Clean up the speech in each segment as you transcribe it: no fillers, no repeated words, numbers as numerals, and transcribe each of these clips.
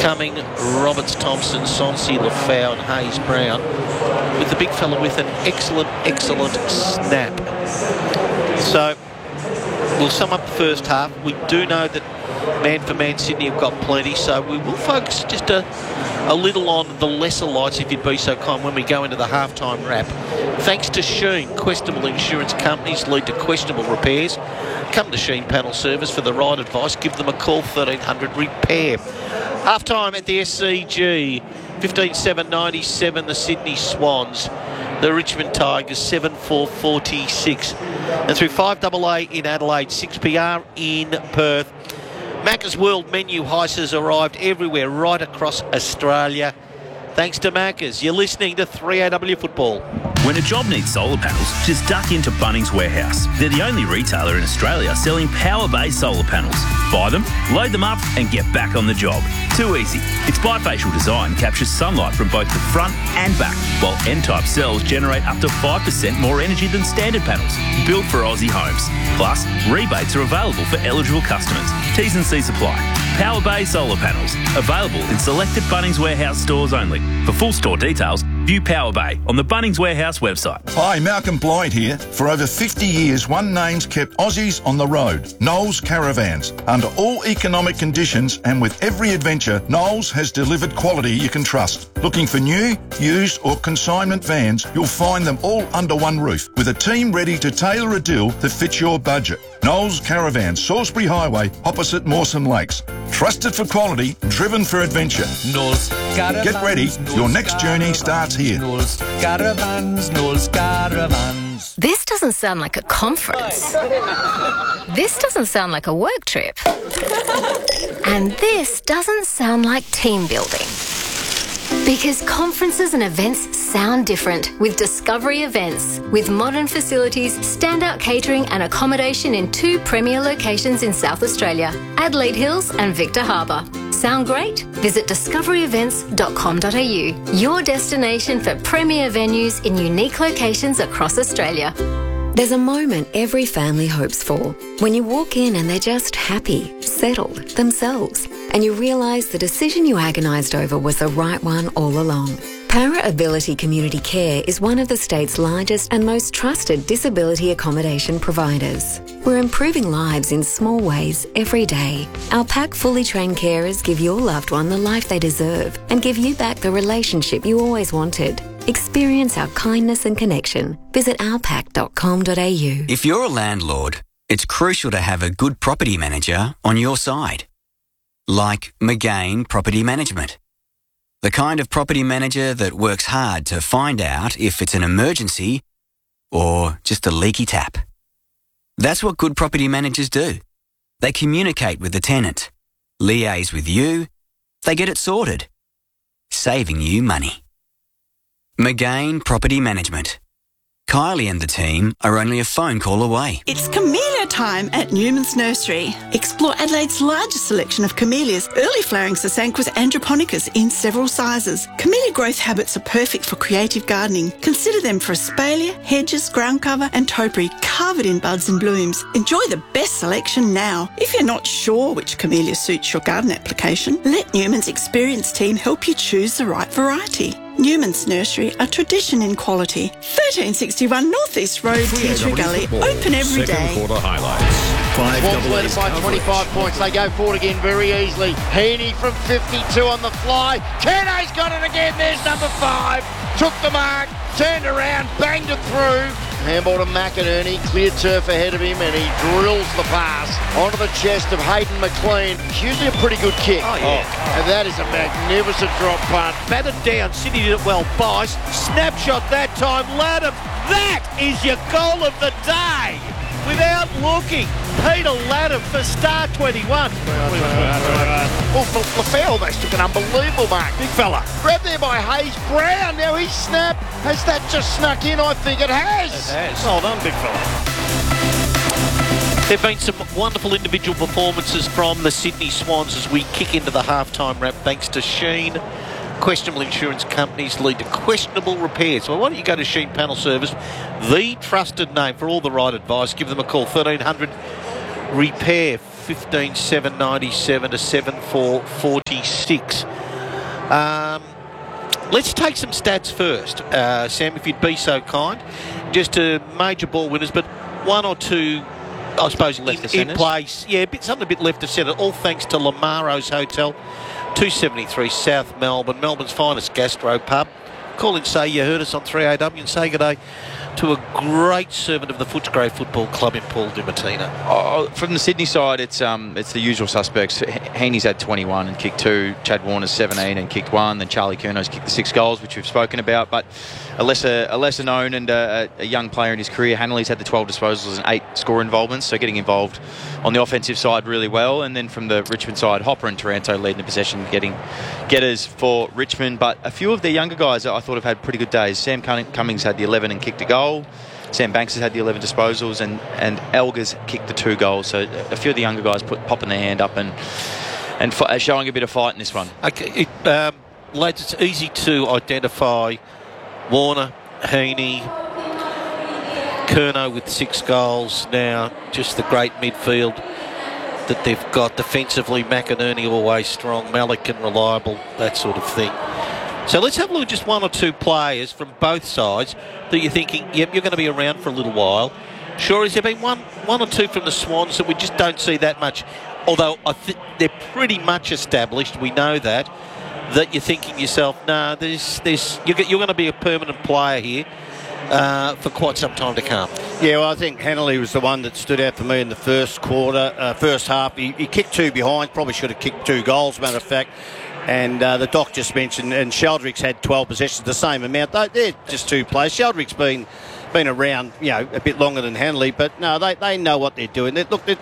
Cumming, Roberts, Thompson, Sonsi, Lafau and Hayes Brown, with the big fella with an excellent snap. So we'll sum up the first half. We do know that man for man Sydney have got plenty, so we will focus just a little on the lesser lights, if you'd be so kind, when we go into the halftime wrap. Thanks to Sheen, questionable insurance companies lead to questionable repairs. Come to Sheen Panel Service for the right advice. Give them a call, 1300 repair. Halftime at the SCG, 15-7-97, the Sydney Swans. The Richmond Tigers, 7-4-46. And through 5AA in Adelaide, 6PR in Perth. Macca's World Menu Heist has arrived everywhere, right across Australia. Thanks to Macca's. You're listening to 3AW Football. When a job needs solar panels, just duck into Bunnings Warehouse. They're the only retailer in Australia selling power-based solar panels. Buy them, load them up and get back on the job. Too easy. Its bifacial design captures sunlight from both the front and back, while N-type cells generate up to 5% more energy than standard panels. Built for Aussie homes. Plus, rebates are available for eligible customers. T's and C's apply. Power-based solar panels. Available in selected Bunnings Warehouse stores only. For full store details, view Power Bay on the Bunnings Warehouse website. Hi, Malcolm Blight here. For over 50 years, one name's kept Aussies on the road. Knowles Caravans. Under all economic conditions and with every adventure, Knowles has delivered quality you can trust. Looking for new, used or consignment vans, you'll find them all under one roof with a team ready to tailor a deal that fits your budget. Knowles Caravans, Salisbury Highway, opposite Mawson Lakes. Trusted for quality, driven for adventure. Knowles Caravans. Get ready, your next journey starts here. Knowles Caravans, Knowles Caravans. This doesn't sound like a conference. This doesn't sound like a work trip. And this doesn't sound like team building. Because conferences and events sound different with Discovery Events. With modern facilities, standout catering and accommodation in 2 premier locations in South Australia, Adelaide Hills and Victor Harbour. Sound great? Visit discoveryevents.com.au, your destination for premier venues in unique locations across Australia. There's a moment every family hopes for. When you walk in and they're just happy, settled, themselves, and you realise the decision you agonised over was the right one all along. Para Ability Community Care is one of the state's largest and most trusted disability accommodation providers. We're improving lives in small ways every day. Our PAC fully trained carers give your loved one the life they deserve and give you back the relationship you always wanted. Experience our kindness and connection. Visit ourpac.com.au. If you're a landlord, it's crucial to have a good property manager on your side. Like McGain Property Management. The kind of property manager that works hard to find out if it's an emergency or just a leaky tap. That's what good property managers do. They communicate with the tenant, liaise with you, they get it sorted, saving you money. McGain Property Management. Kylie and the team are only a phone call away. It's camellia time at Newman's Nursery. Explore Adelaide's largest selection of camellias, early flowering Sasanquas and japonicas in several sizes. Camellia growth habits are perfect for creative gardening. Consider them for espalier, hedges, ground cover and topiary covered in buds and blooms. Enjoy the best selection now. If you're not sure which camellia suits your garden application, let Newman's experienced team help you choose the right variety. Newman's Nursery, a tradition in quality. 1361 North East Road, Teacher Gully. Open every day. Second quarter highlights. Swans led by 25 points. They go forward again very easily. Heaney from 52 on the fly. Keno's got it again. There's number 5. Took the mark, turned around, banged it through. Handball to McInerney, clear turf ahead of him, and he drills the pass onto the chest of Hayden McLean. It's usually a pretty good kick. Oh, yeah. And that is a magnificent drop punt. Battered down, Sydney did it well. Bice, snapshot that time, Latham. That is your goal of the day. Without looking, Peter Latham for star 21. Oh, Lafau almost took an unbelievable mark. Big fella. Grabbed there by Hayes Brown. Now he snapped. Has that just snuck in? I think it has. It has. Well done, big fella. There have been some wonderful individual performances from the Sydney Swans as we kick into the halftime wrap, thanks to Sheen. Questionable insurance companies lead to questionable repairs. So why don't you go to Sheen Panel Service, the trusted name for all the right advice. Give them a call, 1300 repair. 15.797 to 7.446. Let's take some stats first, Sam, if you'd be so kind. Just major ball winners, but one or two, I suppose, in place. Yeah, something a bit left of centre, all thanks to Lamaro's Hotel, 273 South Melbourne, Melbourne's finest gastro pub. Call and say you heard us on 3AW and say good day to a great servant of the Footscray Football Club in Paul DiMartino. Oh, from the Sydney side, it's the usual suspects. Heaney's had 21 and kicked 2. Chad Warner's 17 and kicked 1. Then Charlie Curno's kicked the 6 goals, which we've spoken about. But a lesser known and a young player in his career, Hanley's had the 12 disposals and 8 score involvements, so getting involved on the offensive side really well. And then from the Richmond side, Hopper and Taranto leading the possession, getting getters for Richmond. But a few of the younger guys I thought have had pretty good days. Sam Cummings had the 11 and kicked a goal. Sam Banks has had the 11 disposals, and Elgar's kicked the 2 goals. So a few of the younger guys popping their hand up and showing a bit of fight in this one. Okay, lads, it's easy to identify Warner, Heaney, Curnow with 6 goals now, just the great midfield that they've got. Defensively, McInerney always strong, Malikan reliable, that sort of thing. So let's have a look at just one or two players from both sides that you're thinking, yep, you're going to be around for a little while. Sure, has there been one or two from the Swans that we just don't see that much? Although I think they're pretty much established, we know that you're thinking yourself, no, you're going to be a permanent player here for quite some time to come. Yeah, well, I think Hanley was the one that stood out for me in the first half. He kicked 2 behind, probably should have kicked 2 goals, matter of fact. And the doc just mentioned, and Sheldrick's had 12 possessions, the same amount. They're just 2 players. Sheldrick's been around, a bit longer than Hanley, but no, they know what they're doing.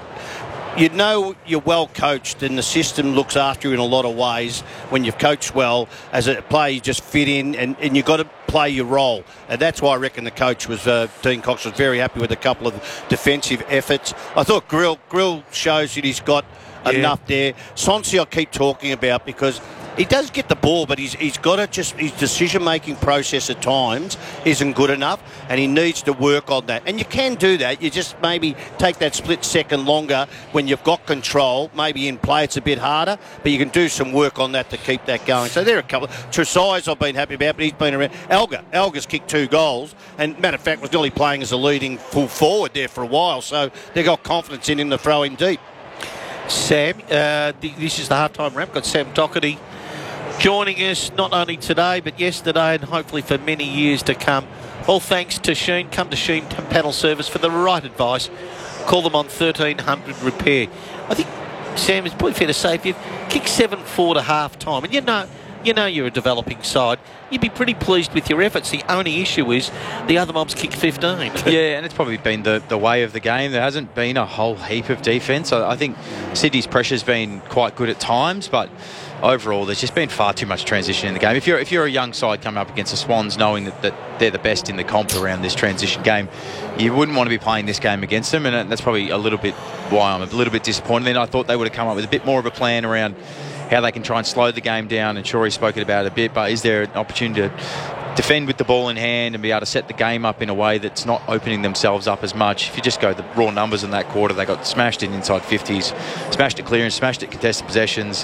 You're well coached, and the system looks after you in a lot of ways. When you've coached well, as a player, you just fit in, and you've got to play your role. And that's why I reckon the coach Dean Cox was very happy with a couple of defensive efforts. I thought Grill shows that he's got enough there. Sonsi I keep talking about because he does get the ball, but he's got to his decision-making process at times isn't good enough, and he needs to work on that. And you can do that. You just maybe take that split second longer when you've got control. Maybe in play it's a bit harder, but you can do some work on that to keep that going. So there are a couple. Tresize I've been happy about, but he's been around. Elgar's kicked 2 goals, and matter of fact was nearly playing as a leading full forward there for a while. So they've got confidence in him to throw him deep. Sam, this is the halftime wrap. Got Sam Doherty joining us not only today but yesterday and hopefully for many years to come. All thanks to Sheen. Come to Sheen Panel Service for the right advice. Call them on 1300 repair. I think, Sam, it's probably fair to say if you've kicked 7-4 to half time, and you know you're a developing side, you'd be pretty pleased with your efforts. The only issue is the other mobs kicked 15. Yeah, and it's probably been the way of the game. There hasn't been a whole heap of defence. I think Sydney's pressure's been quite good at times, but overall there's just been far too much transition in the game. If you're a young side coming up against the Swans, knowing that they're the best in the comp around this transition game, you wouldn't want to be playing this game against them, and that's probably a little bit why I'm a little bit disappointed. Then I thought they would have come up with a bit more of a plan around how they can try and slow the game down, and Shorey spoke about it a bit, but is there an opportunity to defend with the ball in hand and be able to set the game up in a way that's not opening themselves up as much? If you just go the raw numbers in that quarter, they got smashed in inside 50s, smashed at clearance, smashed at contested possessions,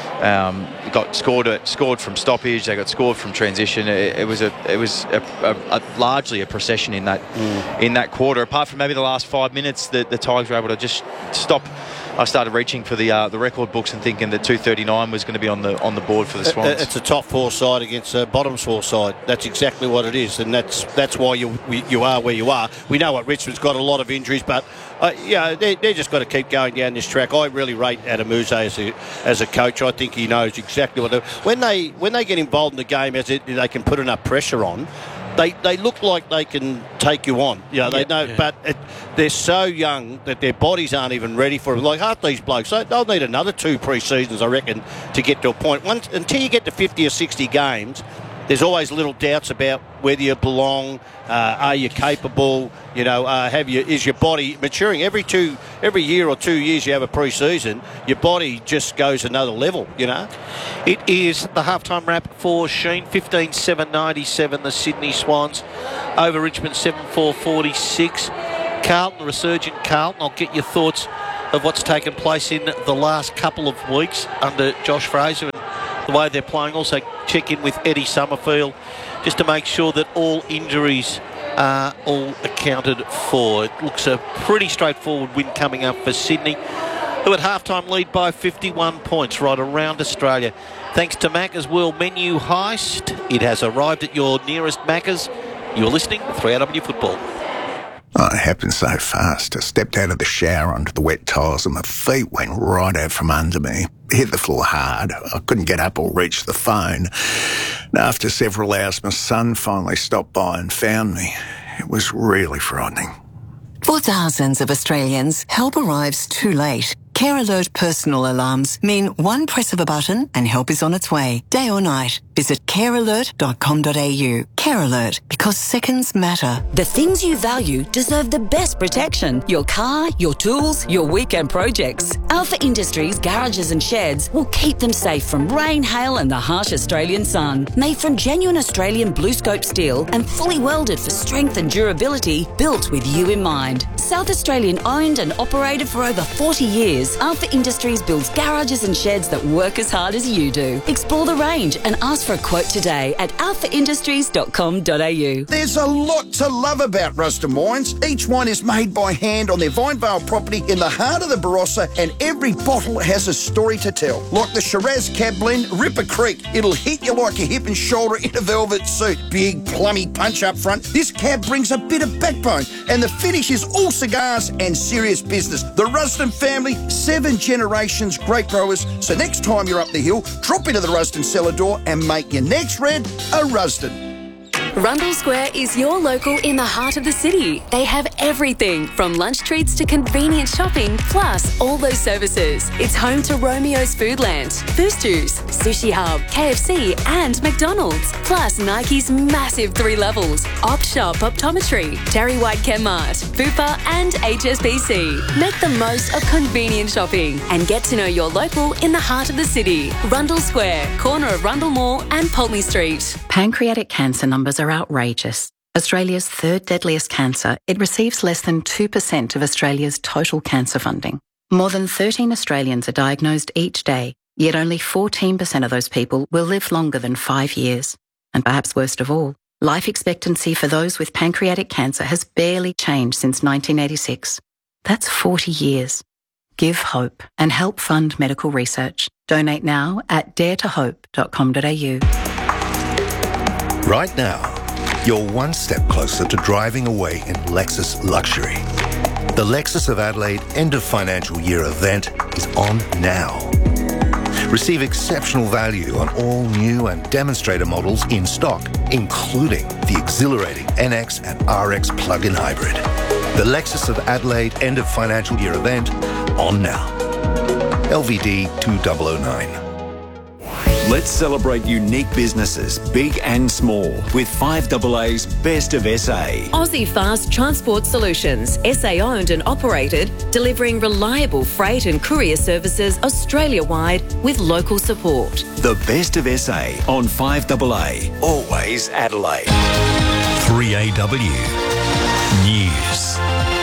got scored from stoppage, they got scored from transition. It was largely a procession in that quarter. Apart from maybe the last 5 minutes, the Tigers were able to just stop. I started reaching for the record books and thinking that 239 was going to be on the board for the Swans. It's a top 4 side against a bottom 4 side. That's exactly what it is, and that's why you are where you are. We know what Richmond's got a lot of injuries, but they're just got to keep going down this track. I really rate Adamuse as a coach. I think he knows exactly what when they get involved in the game, as they can put enough pressure on. They look like they can take you on. They know, but they're so young that their bodies aren't even ready for it. Like half these blokes, they'll need another 2 pre-seasons, I reckon, to get to a point. Until you get to 50 or 60 games, there's always little doubts about whether you belong. Are you capable? Is your body maturing? Every year or 2 years you have a pre-season, your body just goes another level. It is the halftime wrap for Sheen. 15-7-97 the Sydney Swans over Richmond 7-4-46. Carlton, resurgent Carlton. I'll get your thoughts of what's taken place in the last couple of weeks under Josh Fraser and the way they're playing. Also check in with Eddie Summerfield just to make sure that all injuries are all accounted for. It looks a pretty straightforward win coming up for Sydney, who at halftime lead by 51 points right around Australia. Thanks to Macca's World Menu Heist. It has arrived at your nearest Macca's. You're listening to 3AW Football. Oh, it happened so fast. I stepped out of the shower onto the wet tiles and my feet went right out from under me. Hit the floor hard. I couldn't get up or reach the phone. And after several hours, my son finally stopped by and found me. It was really frightening. For thousands of Australians, help arrives too late. Care Alert personal alarms mean one press of a button and help is on its way, day or night. Visit carealert.com.au. Care Alert, because seconds matter. The things you value deserve the best protection. Your car, your tools, your weekend projects. Alpha Industries garages and sheds will keep them safe from rain, hail and the harsh Australian sun. Made from genuine Australian blue scope steel and fully welded for strength and durability, built with you in mind. South Australian owned and operated for over 40 years, Alpha Industries builds garages and sheds that work as hard as you do. Explore the range and ask for a quote today at alphaindustries.com.au. There's a lot to love about Rusden Wines. Each wine is made by hand on their Vinevale property in the heart of the Barossa, and every bottle has a story to tell. Like the Shiraz Cab Blend, Ripper Creek. It'll hit you like a hip and shoulder in a velvet suit. Big, plummy punch up front. This cab brings a bit of backbone, and the finish is all cigars and serious business. The Rusden family, 7 generations, great growers. So next time you're up the hill, drop into the Rusden cellar door and make your next red a Rusden. Rundle Square is your local in the heart of the city. They have everything from lunch treats to convenient shopping, plus all those services. It's home to Romeo's Foodland, Boost Juice, Sushi Hub, KFC and McDonald's, plus Nike's massive 3 levels, Opt Shop Optometry, Terry White Chemmart, Fupa and HSBC. Make the most of convenient shopping and get to know your local in the heart of the city. Rundle Square, corner of Rundle Mall and Pulteney Street. Pancreatic cancer numbers are outrageous. Australia's 3rd deadliest cancer, it receives less than 2% of Australia's total cancer funding. More than 13 Australians are diagnosed each day, yet only 14% of those people will live longer than 5 years. And perhaps worst of all, life expectancy for those with pancreatic cancer has barely changed since 1986. That's 40 years. Give hope and help fund medical research. Donate now at daretohope.com.au. Right now, you're one step closer to driving away in Lexus luxury. The Lexus of Adelaide end of financial year event is on now. Receive exceptional value on all new and demonstrator models in stock, including the exhilarating NX and RX plug-in hybrid. The Lexus of Adelaide end of financial year event on now. LVD 2009. Let's celebrate unique businesses, big and small, with 5AA's Best of SA. Aussie Fast Transport Solutions, SA owned and operated, delivering reliable freight and courier services Australia-wide with local support. The Best of SA on 5AA, always Adelaide. 3AW News.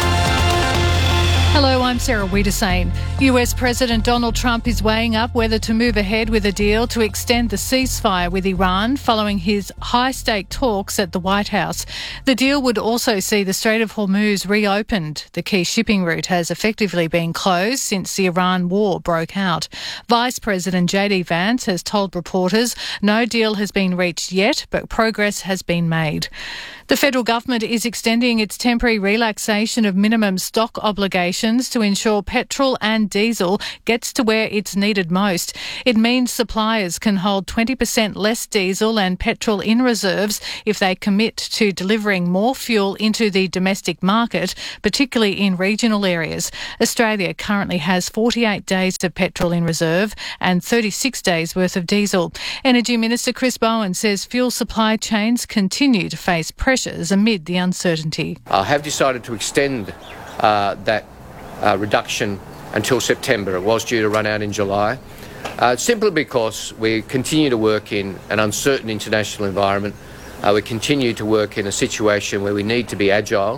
Hello, I'm Sarah Wiedersane. US President Donald Trump is weighing up whether to move ahead with a deal to extend the ceasefire with Iran following his high-stake talks at the White House. The deal would also see the Strait of Hormuz reopened. The key shipping route has effectively been closed since the Iran war broke out. Vice President JD Vance has told reporters no deal has been reached yet, but progress has been made. The federal government is extending its temporary relaxation of minimum stock obligations to ensure petrol and diesel gets to where it's needed most. It means suppliers can hold 20% less diesel and petrol in reserves if they commit to delivering more fuel into the domestic market, particularly in regional areas. Australia currently has 48 days of petrol in reserve and 36 days worth of diesel. Energy Minister Chris Bowen says fuel supply chains continue to face pressures amid the uncertainty. I have decided to extend that reduction until September. It was due to run out in July, simply because we continue to work in an uncertain international environment. We continue to work in a situation where we need to be agile.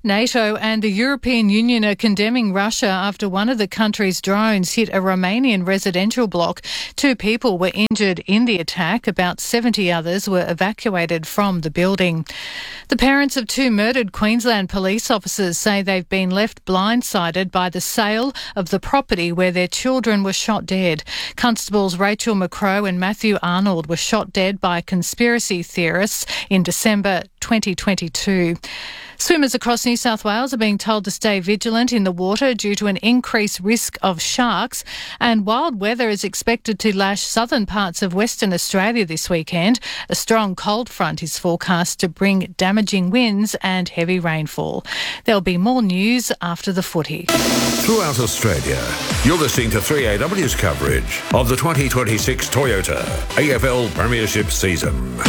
NATO and the European Union are condemning Russia after one of the country's drones hit a Romanian residential block. 2 people were injured in the attack. About 70 others were evacuated from the building. The parents of 2 murdered Queensland police officers say they've been left blindsided by the sale of the property where their children were shot dead. Constables Rachel McCrow and Matthew Arnold were shot dead by conspiracy theorists in December 2022. Swimmers across New South Wales are being told to stay vigilant in the water due to an increased risk of sharks, and wild weather is expected to lash southern parts of Western Australia this weekend. A strong cold front is forecast to bring damaging winds and heavy rainfall. There'll be more news after the footy. Throughout Australia, you're listening to 3AW's coverage of the 2026 Toyota AFL Premiership season.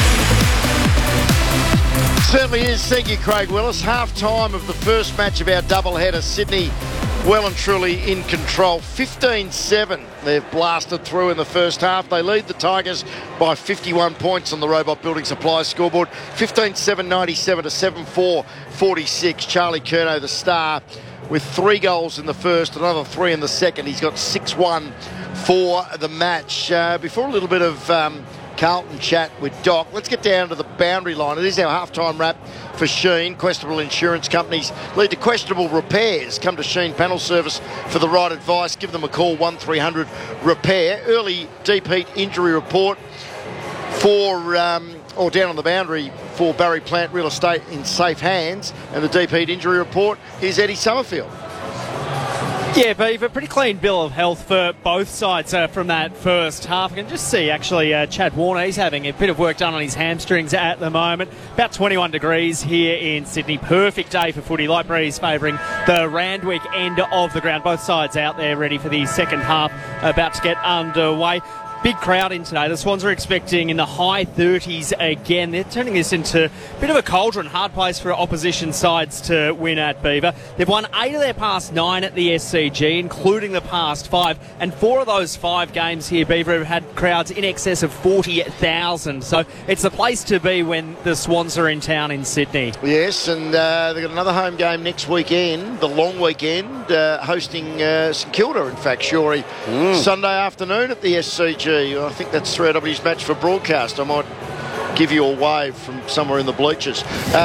Certainly is. Thank you, Craig Willis. Half-time of the first match of our doubleheader. Sydney well and truly in control. 15-7 they've blasted through in the first half. They lead the Tigers by 51 points on the Robot Building Supplies scoreboard. 15-7, 97 to 7-4, 46. Charlie Curnow, the star, with 3 goals in the first, another 3 in the second. He's got 6-1 for the match. Before a little bit of Carlton chat with Doc, let's get down to the boundary line. It is our halftime wrap for Sheen. Questionable insurance companies lead to questionable repairs. Come to Sheen Panel Service for the right advice. Give them a call, 1300 repair. Early deep heat injury report for or down on the boundary for Barry Plant Real Estate in safe hands. And the deep heat injury report is Eddie Summerfield. Yeah, Beaver, pretty clean bill of health for both sides from that first half. You can just see, actually, Chad Warner, he's having a bit of work done on his hamstrings at the moment. About 21 degrees here in Sydney. Perfect day for footy. Light breeze favouring the Randwick end of the ground. Both sides out there ready for the second half, about to get underway. Big crowd in today. The Swans are expecting in the high 30s again. They're turning this into a bit of a cauldron, hard place for opposition sides to win at, Beaver. They've won 8 of their past 9 at the SCG, including the past 5. And 4 of those 5 games here, Beaver, have had crowds in excess of 40,000. So it's the place to be when the Swans are in town in Sydney. Yes, and they've got another home game next weekend, the long weekend, hosting St Kilda, in fact, Shorey, Sunday afternoon at the SCG. I think that's 3AW's match for broadcast. I might give you a wave from somewhere in the bleachers.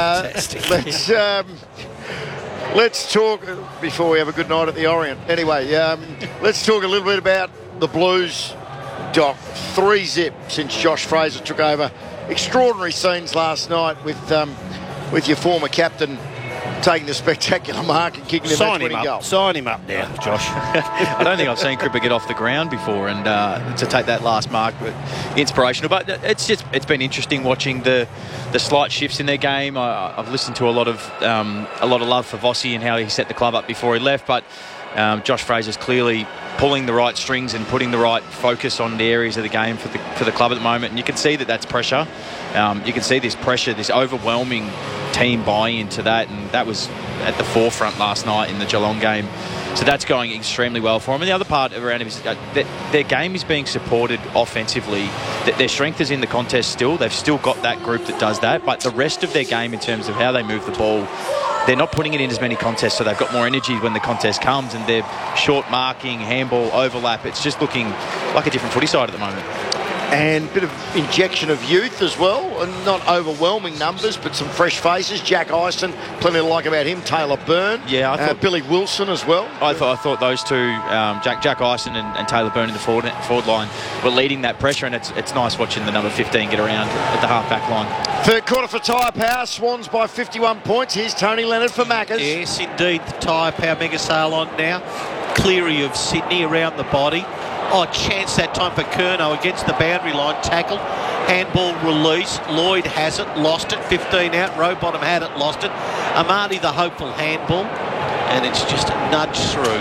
Let's talk, before we have a good night at the Orient. Anyway, let's talk a little bit about the Blues, Doc. 3-0 since Josh Fraser took over. Extraordinary scenes last night with your former captain taking the spectacular mark and kicking the match-winning goal. Sign him up now, Josh. I don't think I've seen Cripper get off the ground before, and to take that last mark, but inspirational. But it's been interesting watching the slight shifts in their game. I've listened to a lot of love for Vossi and how he set the club up before he left, but Josh Fraser's clearly pulling the right strings and putting the right focus on the areas of the game for the club at the moment, and you can see that that's pressure. You can see this pressure, this overwhelming team buy-in to that, and that was at the forefront last night in the Geelong game. So that's going extremely well for them. And the other part around him is that their game is being supported offensively. Their strength is in the contest still. They've still got that group that does that, but the rest of their game in terms of how they move the ball, they're not putting it in as many contests, so they've got more energy when the contest comes, and they're short marking, handball, overlap. It's just looking like a different footy side at the moment. And a bit of injection of youth as well, and not overwhelming numbers, but some fresh faces. Jack Ison, plenty to like about him. Taylor Byrne, I thought Billy Wilson as well. I thought those two, Jack Ison and Taylor Byrne in the forward line, were leading that pressure, and it's nice watching the number 15 get around at the half-back line. Third quarter for Tyre Power, Swans by 51 points. Here's Tony Leonard for Maccas. Yes, indeed, the Tyre Power mega sale on now. Cleary of Sydney around the body. Chance that time for Curnow against the boundary line. Tackle, handball release. Lloyd has it, lost it. 15 out. Rowbottom had it, lost it. Amadi the hopeful handball, and it's just a nudge through.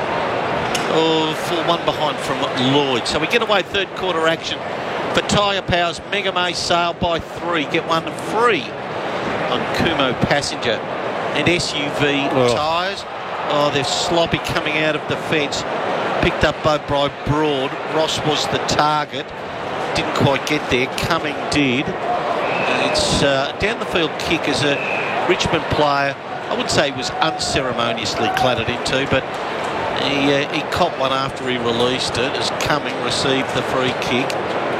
Full one behind from Lloyd. So we get away third quarter action for Tyre Power's Mega May sale by 3. Get one free on Kumo Passenger and SUV tyres. They're sloppy coming out of the fence. Picked up by Broad. Ross was the target. Didn't quite get there. Cumming did. And it's down the field kick as a Richmond player I wouldn't say he was unceremoniously clattered into, but he caught one after he released it as Cumming received the free kick.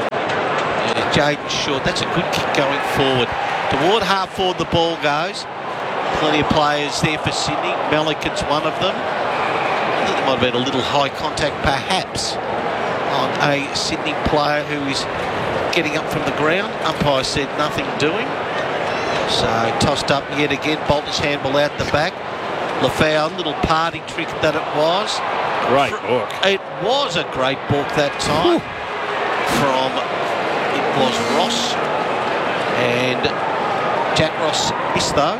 Jaden Short, that's a good kick going forward. Toward half forward the ball goes. Plenty of players there for Sydney. Melican's one of them. I think there might have been a little high contact perhaps on a Sydney player who is getting up from the ground. Umpire said nothing doing. So tossed up yet again. Bolter's handball out the back. Lafau, little party trick that it was. Great book. It was a great book that time. From, it was Ross. And Jack Ross missed though.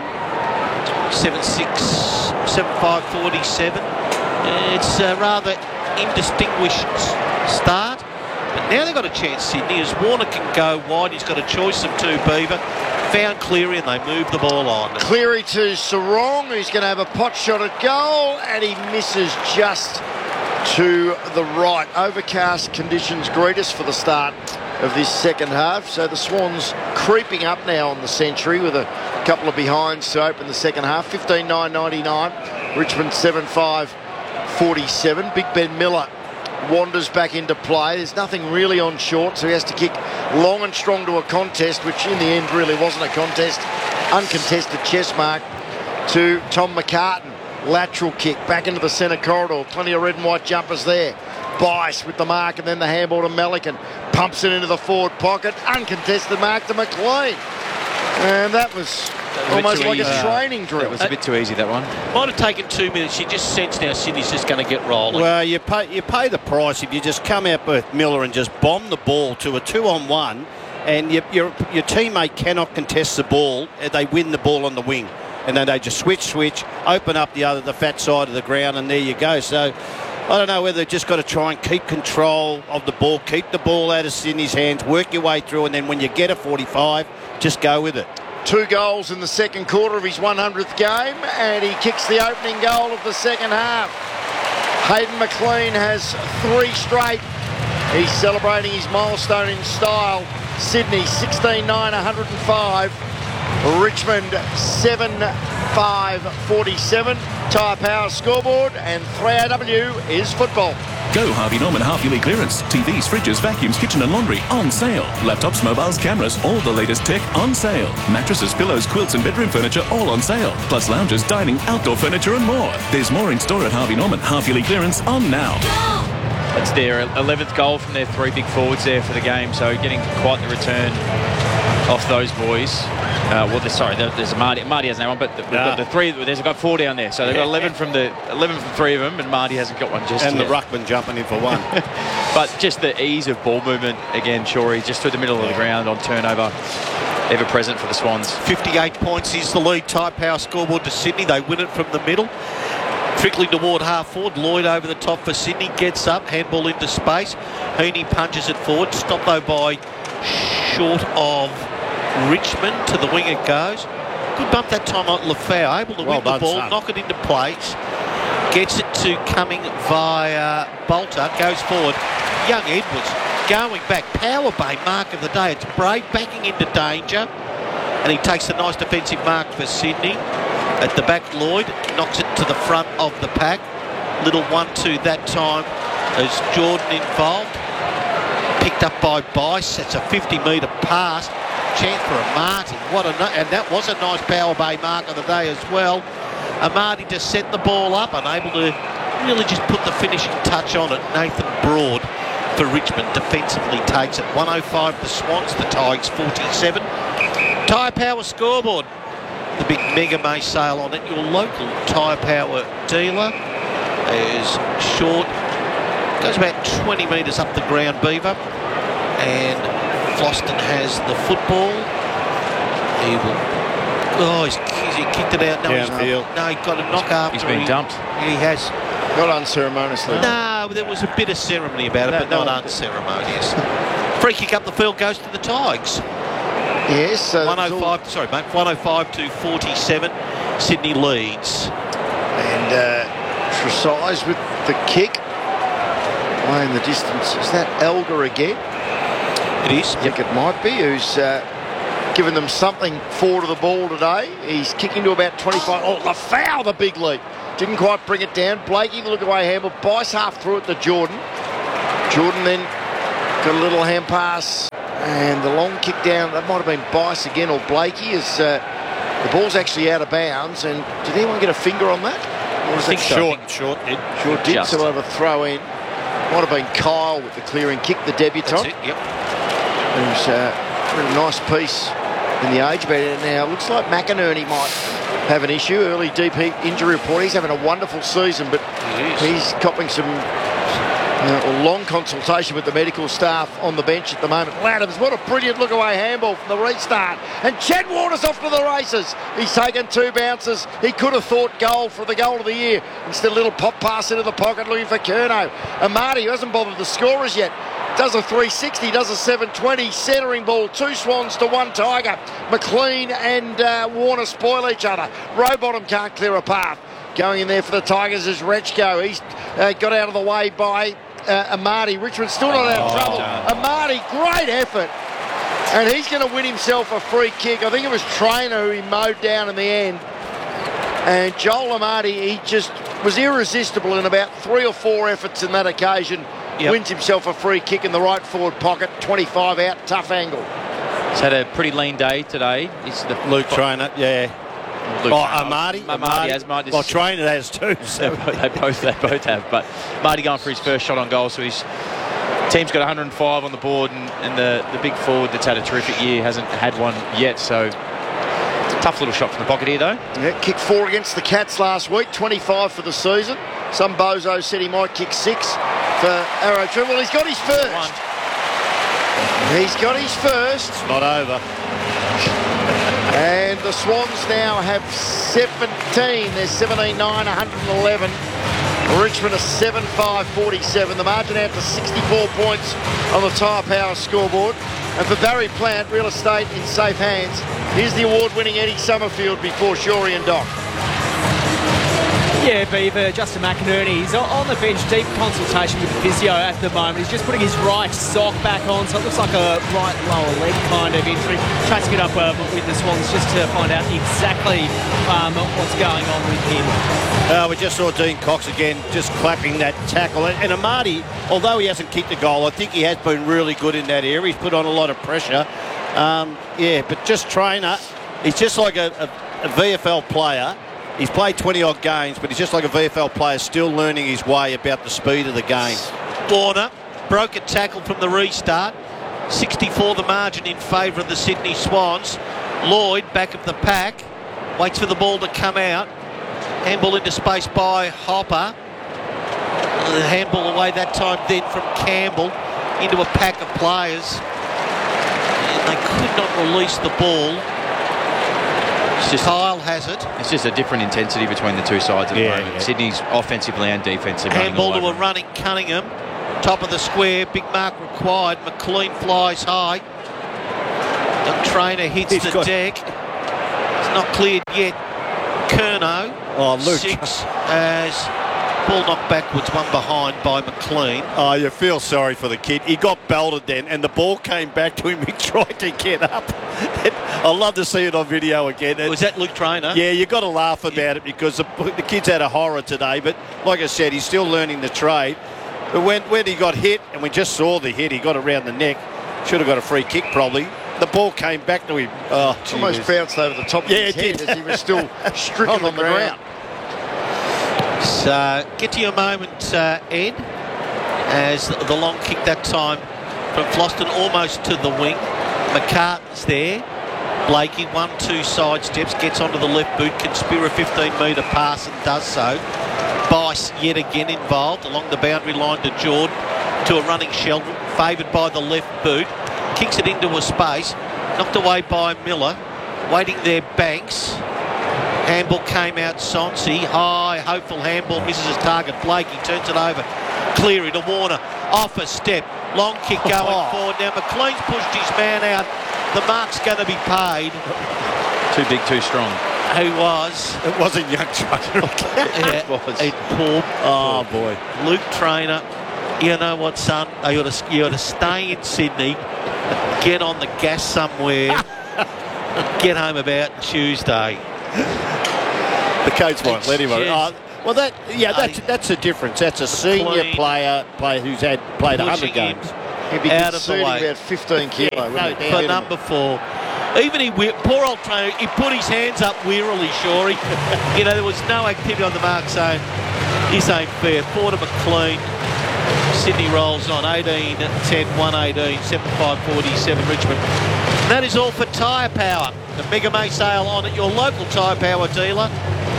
7-6, 7-5, 47. It's a rather indistinguished start. But now they've got a chance, Sydney, as Warner can go wide. He's got a choice of two, Beaver. Found Cleary and they move the ball on. Cleary to Sarong, who's going to have a pot shot at goal, and he misses just to the right. Overcast conditions greet us for the start of this second half. So the Swans creeping up now on the century with a couple of behinds to open the second half. 15-9-99. Richmond 7-5-47. Big Ben Miller wanders back into play. There's nothing really on short, so he has to kick long and strong to a contest, which in the end really wasn't a contest. Uncontested chest mark to Tom McCartan. Lateral kick back into the centre corridor. Plenty of red and white jumpers there. Bice with the mark and then the handball to Melican. Pumps it into the forward pocket. Uncontested mark to McLean. And that was almost like a training drill. It was a bit too easy, that one. Might have taken 2 minutes. You just sense now Sydney's just going to get rolling. Well, you pay the price if you just come out with Miller and just bomb the ball to a 2-on-1 and your teammate cannot contest the ball. They win the ball on the wing. And then they just switch, open up the fat side of the ground, and there you go. So I don't know whether they've just got to try and keep control of the ball, keep the ball out of Sydney's hands, work your way through, and then when you get a 45, just go with it. 2 goals in the second quarter of his 100th game, and he kicks the opening goal of the second half. Hayden McLean has 3 straight. He's celebrating his milestone in style. Sydney 16-9-105. Richmond 7-5-47. Tyre Power scoreboard, and 3AW is football. Go Harvey Norman half-yearly clearance. TVs, fridges, vacuums, kitchen and laundry on sale. Laptops, mobiles, cameras, all the latest tech on sale. Mattresses, pillows, quilts and bedroom furniture all on sale. Plus lounges, dining, outdoor furniture and more. There's more in store at Harvey Norman. Half-yearly clearance on now. That's their 11th goal from their 3 big forwards there for the game, so getting quite the return off those boys. There's Marty. Marty hasn't had one, but we've got the 3. They've got 4 down there, so they've got 11 from 3 of them, and Marty hasn't got one just and yet. The ruckman jumping in for 1. But just the ease of ball movement again, Shorey, just through the middle of the ground on turnover, ever present for the Swans. 58 points is the lead. Tyre Power scoreboard to Sydney. They win it from the middle. Trickling toward half forward. Lloyd over the top for Sydney. Gets up. Handball into space. Heaney punches it forward. Stopped though by short of Richmond. To the wing it goes. Good bump that time on Lafau. Able to win the ball. Knock it into place. Gets it to Cumming via Bolter. Goes forward. Young Edwards going back. Power Bay mark of the day. It's Brave backing into danger. And he takes a nice defensive mark for Sydney. At the back, Lloyd knocks it to the front of the pack. Little 1-2 that time as Jordan involved. Picked up by Bice. That's a 50-metre pass. Chance for Amati. And that was a nice Power Bay mark of the day as well. Amati to set the ball up, unable to really just put the finishing touch on it. Nathan Broad for Richmond defensively takes it. 105 the Swans, the Tigers 47. Tyre Power scoreboard. The big Mega May sale on it. Your local Tyre Power dealer is short. Goes about 20 metres up the ground, Beaver. And Floston has the football. He will... Oh, he kicked it out. No, he got a knock after. He's been dumped. He has. Not unceremoniously. No, there was a bit of ceremony about it, but not unceremonious. Free kick up the field goes to the Tigers. Yes. 105 to 47. Sydney leads. And Tresize with the kick. Way in the distance. Is that Elgar again? It is. I think it might be. Who's given them something forward of the ball today. He's kicking to about 25. Oh, Lafau, the big leap. Didn't quite bring it down. Blakey, the look-away handball. Bice half through it to Jordan. Jordan then got a little hand pass. And the long kick down, that might have been Bice again or Blakey, as the ball's actually out of bounds. And did anyone get a finger on that? Or was that Short did. So we'll have a throw in. Might have been Kyle with the clearing kick, the debutant. That's it, yep. Who's a nice piece in the age band. Now, it looks like McInerney might have an issue. Early deep injury report. He's having a wonderful season, but he's copping some long consultation with the medical staff on the bench at the moment. Laddams, what a brilliant look-away handball from the restart. And Chad Warner's off to the races. He's taken 2 bounces. He could have thought goal for the goal of the year. Instead, a little pop pass into the pocket looking for Curnow. Amati, who hasn't bothered the scorers yet, does a 360, does a 720, centering ball, 2 Swans to 1 Tiger. McLean and Warner spoil each other. Rowbottom can't clear a path. Going in there for the Tigers is Rechko. He's got out of the way by Amati. Richmond still not out of trouble. Amati, great effort. And he's going to win himself a free kick. I think it was Trainer who he mowed down in the end. And Joel Amati, he just was irresistible in about 3 or 4 efforts in that occasion. Yep. Wins himself a free kick in the right forward pocket. 25 out, tough angle. He's had a pretty lean day today. It's the Luke Trainer, yeah. Marty has. Well, Trainer has too. So. they both have. But Marty going for his first shot on goal, so his team's got 105 on the board, and the big forward that's had a terrific year hasn't had one yet. So tough little shot from the pocket here, though. Yeah, kicked 4 against the Cats last week, 25 for the season. Some bozo said he might kick 6 for Arrow True. Well, he's got his first. He's got his first. It's not over. And the Swans now have 17. They're 17-9, 111. Richmond are 7-5, 47. The margin out to 64 points on the Tyre Power scoreboard. And for Barry Plant, real estate in safe hands, here's the award-winning Eddie Summerfield before Shorey and Doc. Yeah, Beaver, Justin McInerney, he's on the bench, deep consultation with the physio at the moment. He's just putting his right sock back on, so it looks like a right lower leg kind of injury. Chasing it up with the Swans just to find out exactly what's going on with him. We just saw Dean Cox again just clapping that tackle. And Amati, although he hasn't kicked a goal, I think he has been really good in that area. He's put on a lot of pressure. But just Trainer, he's just like a VFL player. He's played 20-odd games, but he's just like a VFL player, still learning his way about the speed of the game. Warner broke a tackle from the restart. 64 the margin in favour of the Sydney Swans. Lloyd, back of the pack, waits for the ball to come out. Handball into space by Hopper. The handball away that time then from Campbell into a pack of players. And they could not release the ball. Kyle has it. It's just a different intensity between the two sides at the moment. Yeah. Sydney's offensively and defensively. Handball to a running Cunningham. Top of the square. Big mark required. McLean flies high. The Trainer hits the deck. It's not cleared yet. Curnow. Luke. 6 as ball knocked backwards, one behind by McLean. Oh, you feel sorry for the kid. He got belted then, and the ball came back to him. He tried to get up. I'd love to see it on video again. Was that Luke Trainer? Yeah, you've got to laugh about it because the kid's had a horror today. But like I said, he's still learning the trade. But when he got hit, and we just saw the hit, he got around the neck. Should have got a free kick probably. The ball came back to him. Oh, almost bounced over the top of his head as he was still stricken on the ground. So, get to your moment, Ed, as the long kick that time from Floston almost to the wing. McCartan's there. Blakey, 1-2 side steps, gets onto the left boot, can spear a 15-metre pass and does so. Bice yet again involved along the boundary line to Jordan, to a running Sheldon, favoured by the left boot. Kicks it into a space, knocked away by Miller. Waiting there, Banks. Handball came out, Sonsi. High, hopeful handball, misses his target. Blakey turns it over. Cleary to Warner. Off a step. Long kick going forward. Now McLean's pushed his man out. The mark's going to be paid. Too big, too strong. Who was? It wasn't Young Trainer. It was. Poor boy. Luke Trainer. You know what, son? You ought to stay in Sydney. Get on the gas somewhere. get home about Tuesday. The coach won't let him. Well, that's the difference. That's a senior player who's played 100 games. He'd be out of the way. about 15 kilo. For number 4. Even poor old trainer, he put his hands up wearily, Shorey. There was no activity on the mark, so this ain't fair. 4 to McLean. Sydney rolls on 18, 10, 118, 7547 Richmond. And that is all for Tyre Power. The Mega May sale on at your local Tyre Power dealer.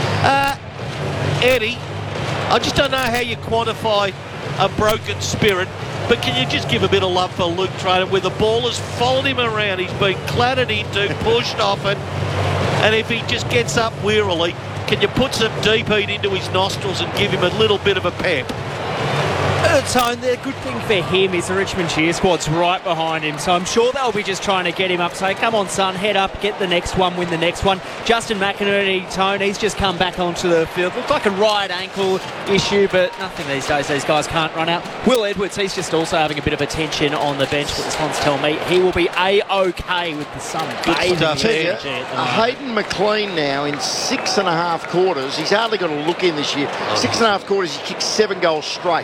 Eddie, I just don't know how you quantify a broken spirit, but can you just give a bit of love for Luke Trainer, where the ball has followed him around, he's been clattered into, pushed off it, and if he just gets up wearily, can you put some deep heat into his nostrils and give him a little bit of a pep? So the good thing for him is the Richmond cheer squad's right behind him, so I'm sure they'll be just trying to get him up, say, come on son, head up, get the next one, win the next one. Justin McInerney, Tony's just come back onto the field. Looks like a right ankle issue, but nothing these days. These guys can't run out. Will Edwards, he's just also having a bit of attention on the bench, but the Swans tell me he will be A-OK with the sun. Hayden McLean now in 6.5 quarters. He's hardly got a look in this year. 6.5 quarters, he kicked 7 goals straight.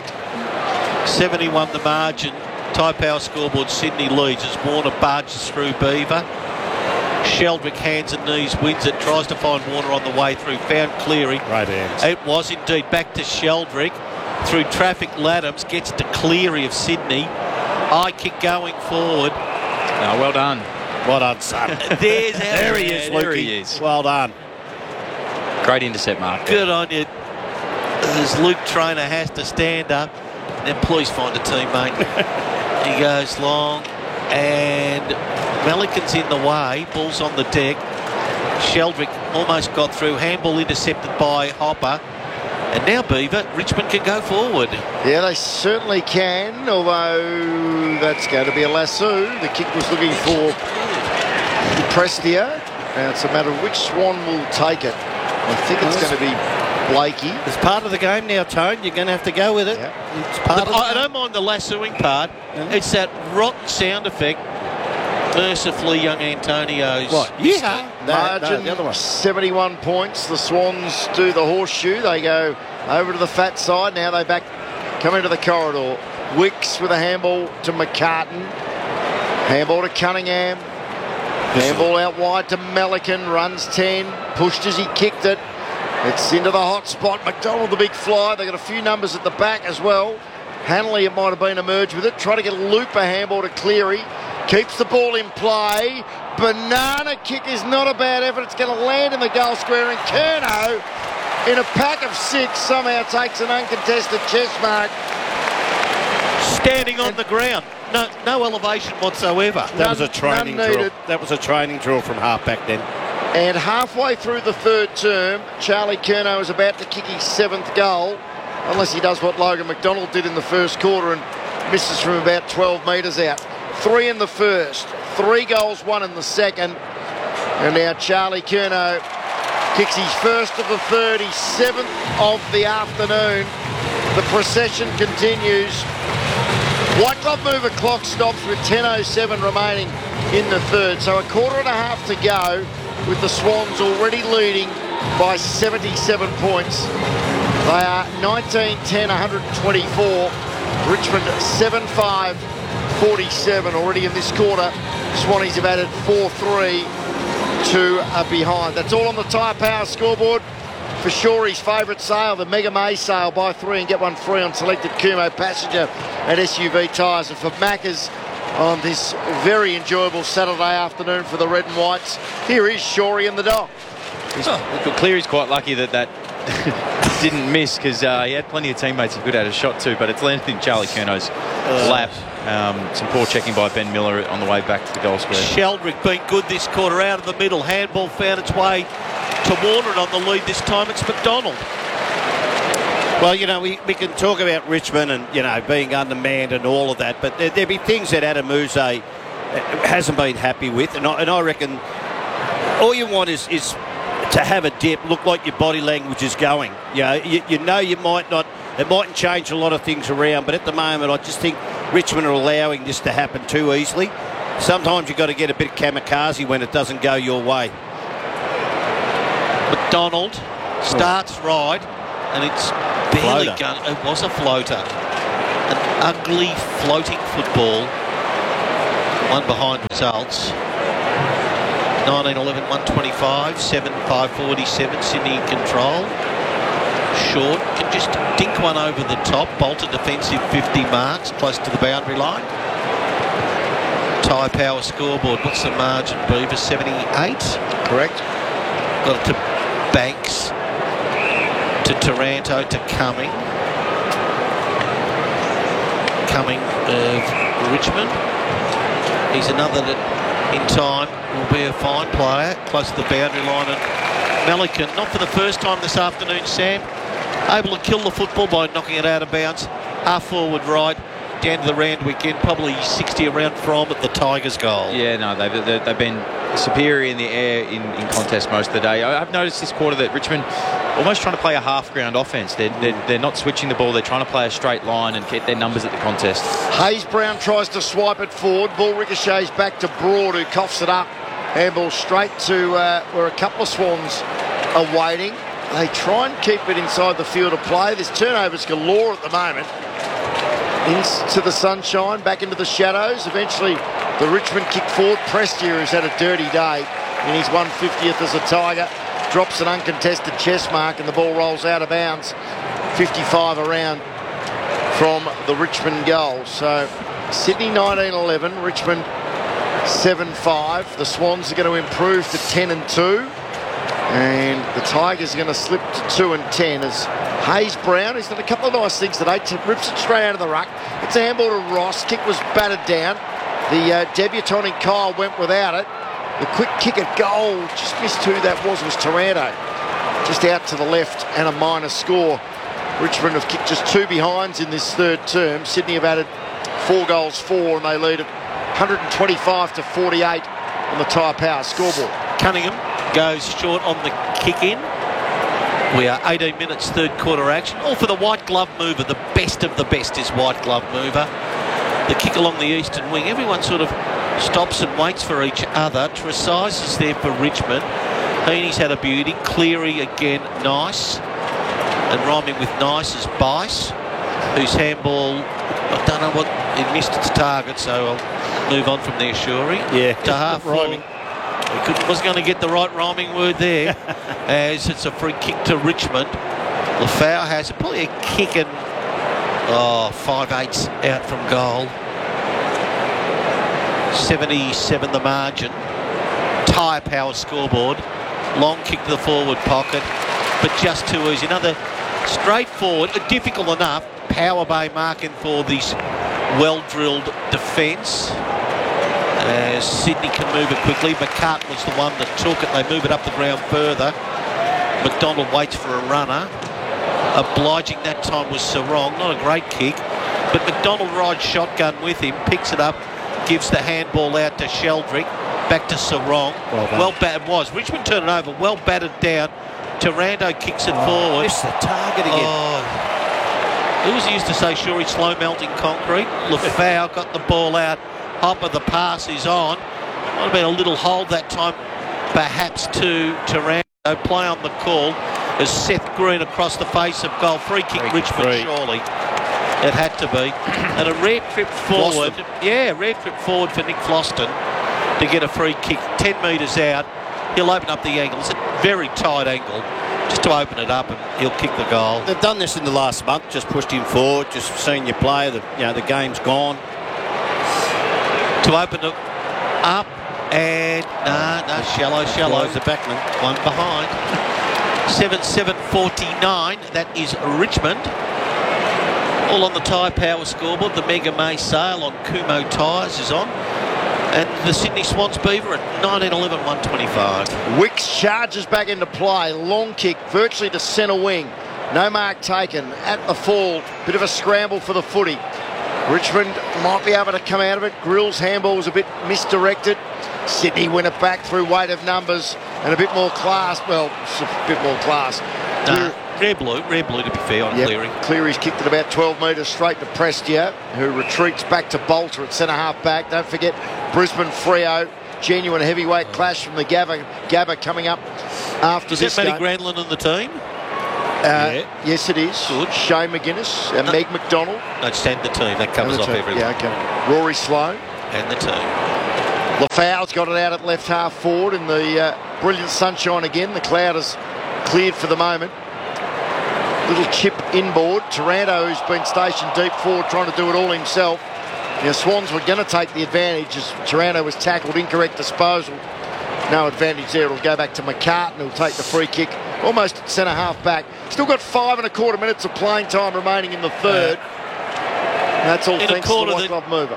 71 the margin. Tyre Power scoreboard, Sydney leads as Warner barges through Beaver. Sheldrick, hands and knees, wins it, tries to find Warner on the way through, found Cleary. Right hands. It was indeed. Back to Sheldrick. Through traffic, Laddams gets to Cleary of Sydney. High kick going forward. Well done. Well done, son. There he is, There Lukey. he is. Well done. Great intercept, Mark. Good on you. As Luke Trainer has to stand up. Then please find a teammate. He goes long, and Melican's in the way. Ball's on the deck. Sheldrick almost got through. Handball intercepted by Hopper. And now Beaver, Richmond can go forward. Yeah, they certainly can, although that's going to be a lasso. The kick was looking for Prestia. Now it's a matter of which Swan will take it. I think it's going to be Blakey. It's part of the game now, Tone. You're going to have to go with it. Yeah. It's part of I don't mind the lassoing part. Yeah. It's that rotten sound effect. Mercifully, young Antonio's. What? Yeah. Margin, the other one. 71 points. The Swans do the horseshoe. They go over to the fat side. Now they come into the corridor. Wicks with a handball to McCartan. Handball to Cunningham. Handball out wide to Melican. Runs 10. Pushed as he kicked it. It's into the hot spot. McDonald, the big fly. They got a few numbers at the back as well. Hanley, it might have been emerged with it. Try to get a looper handball to Cleary. Keeps the ball in play. Banana kick is not a bad effort. It's going to land in the goal square. And Curnow, in a pack of 6, somehow takes an uncontested chest mark. Standing on the ground. No elevation whatsoever. That was a training drill. That was a training drill from halfback then. And halfway through the third term, Charlie Curnow is about to kick his 7th goal, unless he does what Logan McDonald did in the first quarter and misses from about 12 metres out. 3 in the first, 3 goals, 1 in the second. And now Charlie Curnow kicks his first of the third, his 7th of the afternoon. The procession continues. White Glove Mover clock stops with 10:07 remaining in the third. So a quarter and a half to go, with the Swans already leading by 77 points. They are 19-10, 124. Richmond 7-5, 47 already in this quarter. Swannies have added 4-3 to a behind. That's all on the Tyre Power scoreboard. For Shorey's favourite sale, the Mega May sale, buy 3 and get 1 free on selected Kumo passenger at SUV tyres. And for Macca's, on this very enjoyable Saturday afternoon for the Red and Whites, here is Shorey and the dog. Cleary's quite lucky that didn't miss, because he had plenty of teammates he could have had a shot to, but it's landed in Charlie Curnow's lap. Some poor checking by Ben Miller on the way back to the goal square. Sheldrick been good this quarter, out of the middle. Handball found its way to Warner, and on the lead this time it's McDonald. Well, we can talk about Richmond and, being undermanned and all of that, but there'll be things that Adam Muse hasn't been happy with, and I reckon all you want is to have a dip, look like your body language is going. You might not, it mightn't change a lot of things around, but at the moment I just think Richmond are allowing this to happen too easily. sometimes you've got to get a bit kamikaze when it doesn't go your way. McDonald starts right, and it's barely going. It was a floater. An ugly floating football. One behind results. 19-11, 125, 7, 547, Sydney in control. Short, can just dink one over the top. Bolter defensive 50 marks, close to the boundary line. Tyre Power scoreboard, what's the margin, Beaver? 78? Correct. Got it to Banks, to Taranto, to Cumming. Cumming of Richmond. He's another that in time will be a fine player, close to the boundary line. And Melican, not for the first time this afternoon, Sam, able to kill the football by knocking it out of bounds. Half forward right, down to the Randwick end, probably 60 around from at the Tigers' goal. Yeah, no, they've been superior in the air in contest most of the day. I've noticed this quarter that Richmond almost trying to play a half-ground offence. They're not switching the ball. They're trying to play a straight line and get their numbers at the contest. Hayes Brown tries to swipe it forward. Ball ricochets back to Broad, who coughs it up. Handball straight to where a couple of Swans are waiting. They try and keep it inside the field of play. There's turnovers galore at the moment. Into the sunshine, back into the shadows. Eventually, the Richmond kick forward. Prestia, who's had a dirty day in his 150th as a Tiger, drops an uncontested chest mark and the ball rolls out of bounds. 55 around from the Richmond goal. So, Sydney 19-11, Richmond 7-5. The Swans are going to improve to 10-2. And the Tigers are going to slip to 2-10 as Hayes Brown, who's done a couple of nice things today, rips it straight out of the ruck. It's a handball to Ross. Kick was battered down. The debutant in Kyle went without it. The quick kick at goal, just missed who that was Taranto. Just out to the left and a minor score. Richmond have kicked just 2 behinds in this third term. Sydney have added 4 goals, 4, and they lead at 125-48 on the Tyre Power scoreboard. Cunningham goes short on the kick in. We are 18 minutes third quarter action. All for the white glove mover. The best of the best is white glove mover. The kick along the eastern wing. Everyone sort of stops and waits for each other. Tresize is there for Richmond. Heaney's had a beauty. Cleary again, nice. And rhyming with nice is Bice, whose handball, I don't know what, it missed its target, so I'll move on from there, Shuri. Yeah, to half rhyming. Was going to get the right rhyming word there, as it's a free kick to Richmond. Lafau has probably a kick and 5/8 out from goal. 77 the margin. Tyre Power scoreboard. Long kick to the forward pocket, but just too easy. Another straightforward, difficult enough, power bay marking for this well-drilled defence. As Sydney can move it quickly. McCart was the one that took it. They move it up the ground further. McDonald waits for a runner. Obliging that time was Sarong. Not a great kick, but McDonald rides shotgun with him, picks it up, gives the handball out to Sheldrick. Back to Sarong. Well battered was. Richmond turned it over. Well battered down. Taranto kicks it forward. Missed the target again. Who was used to say, sure, he's slow melting concrete. Lafau got the ball out. Hop of the pass is on. Might have been a little hold that time, perhaps to Taranto. Play on the call as Seth Green across the face of goal. Free kick Richmond, surely. It had to be. And a rare trip forward. Yeah, rare trip forward for Nick Floston to get a free kick 10 metres out. He'll open up the angle. It's a very tight angle. Just to open it up and he'll kick the goal. They've done this in the last month. Just pushed him forward. Just seen you play. The game's gone. To open it up and shallow. The backman. One behind. 7-7-49. That is Richmond. All on the Tyre Power scoreboard. The Mega May sale on Kumo tyres is on. And the Sydney Swans Beaver at 19-11, 125. Wicks charges back into play. Long kick virtually to centre wing. No mark taken at the fall. Bit of a scramble for the footy. Richmond might be able to come out of it. Grill's handball was a bit misdirected. Sydney win it back through weight of numbers and a bit more class. Well, a bit more class. Rare blue to be fair on Cleary. Cleary's kicked it about 12 metres straight to Prestia, who retreats back to Bolter at centre-half back. Don't forget Brisbane Freo. Genuine heavyweight clash from the Gabba coming up after Is this that game. Matty Granlund on the team? Yes, it is. Good. Shane McGuinness and Meg McDonald. No, just and the team. That covers off everything. Yeah, okay. Rory Sloane. And the team. Lafau's got it out at left half forward in the brilliant sunshine again. The cloud is cleared for the moment. Little chip inboard. Taranto, who's been stationed deep forward, trying to do it all himself. Now, Swans were going to take the advantage as Taranto was tackled. Incorrect disposal. No advantage there. It'll go back to McCartan, who'll take the free kick almost at centre half back. Still got 5.25 minutes of playing time remaining in the third. And that's all thanks to the White Glove mover.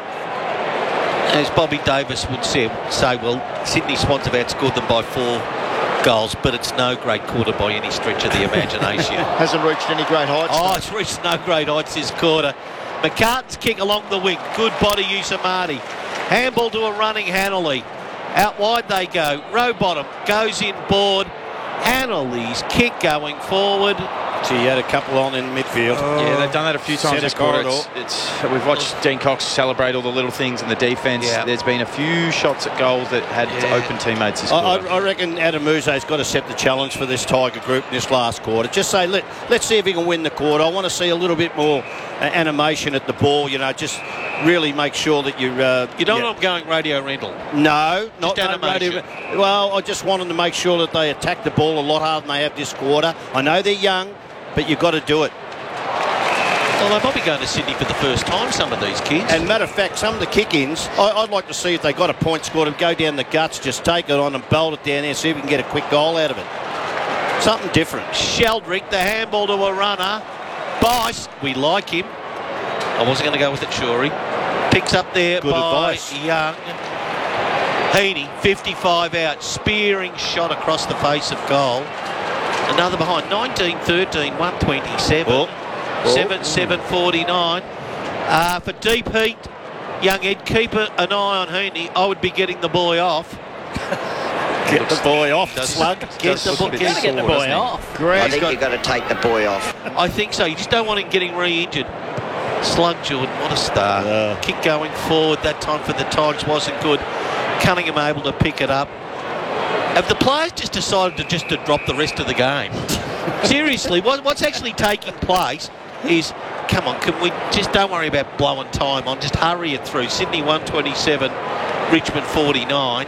As Bobby Davis would say, well, Sydney Swans have outscored them by 4 goals, but it's no great quarter by any stretch of the imagination. Hasn't reached any great heights. Oh, it's reached no great heights this quarter. McCartan's kick along the wing. Good body use of Marty. Handball to a running Hanley. Out wide they go. Rowbottom goes in board. Hanley's kick going forward. So you had a couple on in midfield. Yeah, they've done that a few times this quarter. We've watched Dean Cox celebrate all the little things in the defence. Yeah. There's been a few shots at goals that had open teammates this quarter. I reckon Adam Muse's got to set the challenge for this Tiger group in this last quarter. Just say, let's see if he can win the quarter. I want to see a little bit more animation at the ball. You know, just really make sure that you don't want them going radio rental. No, just not animation. Well, I just want them to make sure that they attack the ball a lot harder than they have this quarter. I know they're young, but you've got to do it. Well, they might be going to Sydney for the first time, some of these kids. And matter of fact, some of the kick-ins, I'd like to see if they got a point scored and go down the guts, just take it on and bolt it down there, see if we can get a quick goal out of it. Something different. Sheldrick, the handball to a runner. Bice, we like him. I wasn't going to go with it, Shorey. Picks up there Good by advice. Young. Heaney, 55 out, spearing shot across the face of goal. Another behind, 19-13, 127. 7-7-49. For deep heat, Young Ed, keep an eye on Heaney. I would be getting the boy off. Get the boy off, Slug. Get the boy off. I think you've got to take the boy off. I think so. You just don't want him getting re-injured. Slug Jordan, what a start. Kick going forward that time for the Tigers wasn't good. Cunningham able to pick it up. Have the players just decided to drop the rest of the game? Seriously, what's actually taking place is, come on, can we just don't worry about blowing time on, just hurry it through. Sydney 127, Richmond 49.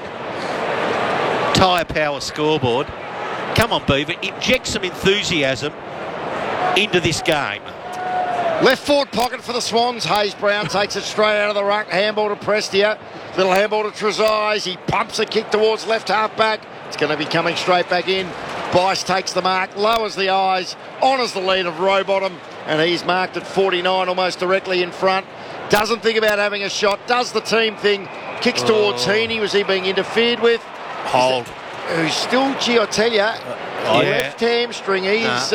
Tyre Power scoreboard. Come on, Beaver, inject some enthusiasm into this game. Left forward pocket for the Swans. Hayes Brown takes it straight out of the ruck. Handball to Prestia. Little handball to Trezise. He pumps a kick towards left half back. It's going to be coming straight back in. Bice takes the mark, lowers the eyes, honours the lead of Rowbottom, and he's marked at 49, almost directly in front. Doesn't think about having a shot, does the team thing, kicks towards Heaney. Was he being interfered with? Hold. Who's still, gee, I tell you, left hamstring.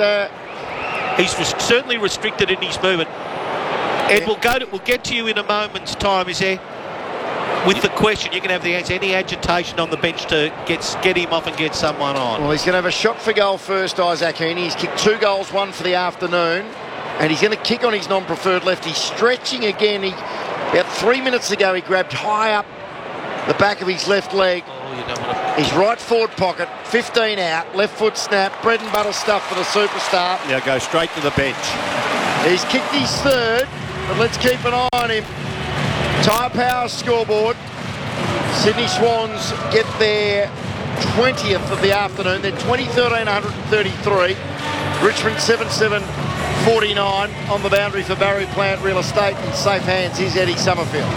He's certainly restricted in his movement. Ed, we'll get to you in a moment's time. Is there, with the question, you can have the answer. Any agitation on the bench to get him off and get someone on? Well, he's going to have a shot for goal first, Isaac Heaney. He's kicked 2 goals, 1 for the afternoon, and he's going to kick on his non-preferred left. He's stretching again. About 3 minutes ago, he grabbed high up the back of his left leg. His right forward pocket, 15 out, left foot snap, bread and butter stuff for the superstar. Now go straight to the bench. He's kicked his third, but let's keep an eye on him. Tyre Power scoreboard. Sydney Swans get their 20th of the afternoon. They're 20-13-133. Richmond 7-7-49 on the boundary for Barry Plant Real Estate. In safe hands, here's Eddie Summerfield.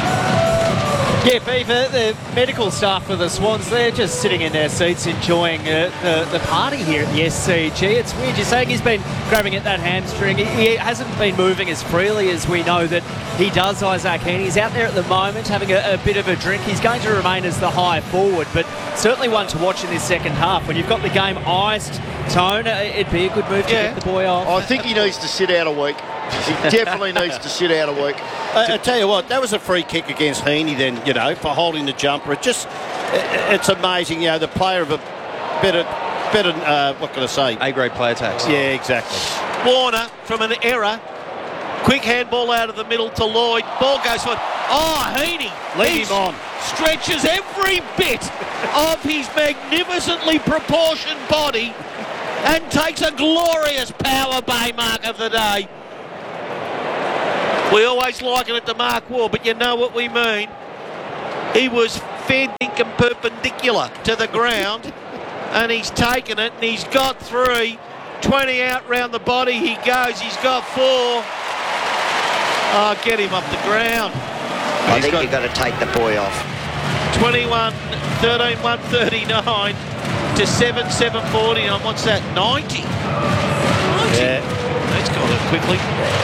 Yeah, Beaver, the medical staff for the Swans, they're just sitting in their seats enjoying the party here at the SCG. It's weird, you're saying he's been grabbing at that hamstring. He hasn't been moving as freely as we know that he does, Isaac Heaney. He's out there at the moment having a bit of a drink. He's going to remain as the high forward, but certainly one to watch in this second half. When you've got the game iced, Tone, it'd be a good move to get the boy off. I think he needs to sit out a week. He definitely needs to sit out a week. I tell you what, that was a free kick against Heaney then, for holding the jumper. It's amazing, the player of a better better, what can I say? A-grade player tax. Yeah, exactly. Warner from an error. Quick handball out of the middle to Lloyd. Ball goes for... Oh, Heaney. Leave him on. Stretches every bit of his magnificently proportioned body and takes a glorious Power Bay mark of the day. We always liken it to Mark Ward, but you know what we mean. He was fair dinkum perpendicular to the ground, and he's taken it, and he's got 3. 20 out round the body he goes. He's got 4. Oh, get him off the ground. I think you've got to take the boy off. 21, 13, 139 to 7, 749. What's that? 90. 90. Yeah. That's gone up quickly.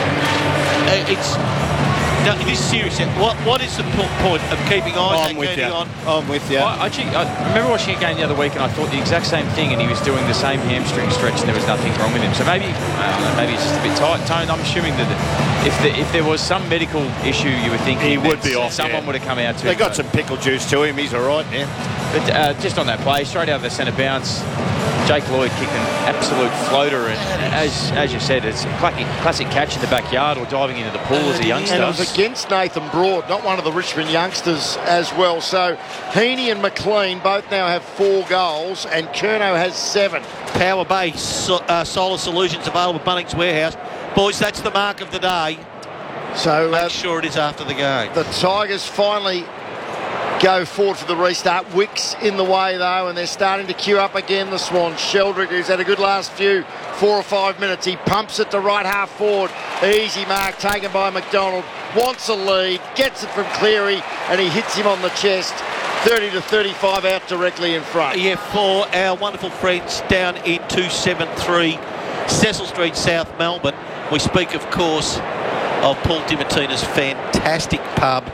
No, this is serious. What is the point of keeping Isaac Heaney on? I'm with you. I remember watching a game the other week, and I thought the exact same thing, and he was doing the same hamstring stretch, and there was nothing wrong with him. So maybe it's just a bit tight. Tone, I'm assuming that if there was some medical issue, you would think he would be off. Someone would have come out to They him. got some pickle juice to him. He's all right now. But just on that play, straight out of the centre bounce, Jake Lloyd kicked an absolute floater, and as you said, it's a classic catch in the backyard or diving into the pool as a youngster. And it was against Nathan Broad, not one of the Richmond youngsters as well. So Heaney and McLean both now have 4 goals, and Curnow has 7. Power Bay Solar Solutions available at Bunnings Warehouse. Boys, that's the mark of the day. So make sure it is after the game. The Tigers finally go forward for the restart. Wicks in the way though, and they're starting to queue up again, the Swans. Sheldrick, who's had a good last 4 or 5 minutes, he pumps it to right half forward. Easy mark taken by McDonald. Wants a lead, gets it from Cleary, and he hits him on the chest. 30 to 35 out directly in front. Yeah, for our wonderful friends down in 273 Cecil Street, South Melbourne. We speak, of course, of Paul DiMartino's fantastic pub